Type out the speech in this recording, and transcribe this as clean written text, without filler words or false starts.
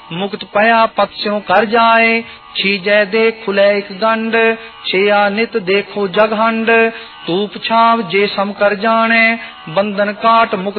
मुक्त पया पक्षों कर जाए, छीजय दे खुले एक गंड, छेया नित देखो जगहंड, तूप छाव जे सम कर जाने, बंधन काट मुक्त